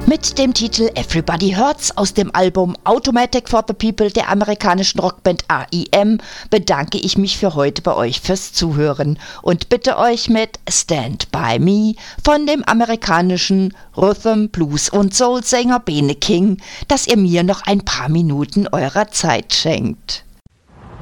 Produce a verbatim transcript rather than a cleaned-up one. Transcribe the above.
Mit dem Titel Everybody Hurts aus dem Album Automatic for the People der amerikanischen Rockband R E M bedanke ich mich für heute bei euch fürs Zuhören und bitte euch mit Stand By Me von dem amerikanischen Rhythm, Blues und Soul Sänger Bene King, dass ihr mir noch ein paar Minuten eurer Zeit schenkt.